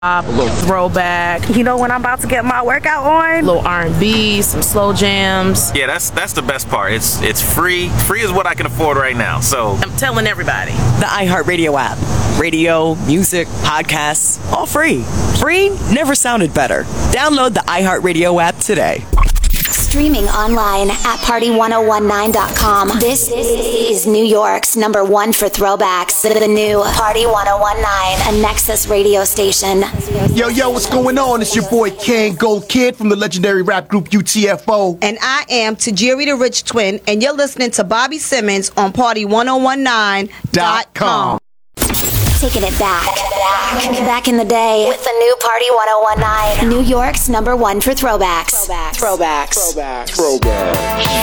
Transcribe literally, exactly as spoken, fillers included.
A little throwback. You know when I'm about to get my workout on? A little R and B, some slow jams. Yeah, that's that's the best part. It's it's free. Free is what I can afford right now. So I'm telling everybody. The iHeartRadio app. Radio, music, podcasts, all free. Free never sounded better. Download the iHeartRadio app today. Streaming online at party one oh one nine dot com. This is New York's number one for throwbacks. The new Party one oh one nine, a Nexus radio station. Yo, yo, what's going on? It's your boy Ken Gold Kid from the legendary rap group U T F O. And I am Tajiri the Rich Twin, and you're listening to Bobby Simmons on party one oh one nine dot com. Taking it back. back. Back in the day with the new Party one oh one nine. New York's number one for throwbacks. Throwbacks. Throwbacks. Throwbacks. Throwbacks.